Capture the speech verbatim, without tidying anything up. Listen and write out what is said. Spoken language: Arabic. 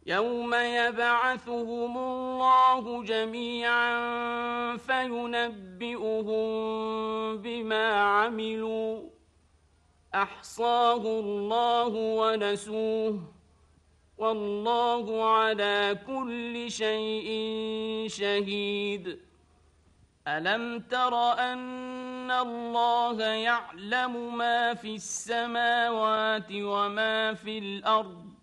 يوم يبعثهم الله جميعا فينبئهم بما عملوا أحصاه الله ونسوه والله على كل شيء شهيد. ألم تر أن الله يعلم ما في السماوات وما في الأرض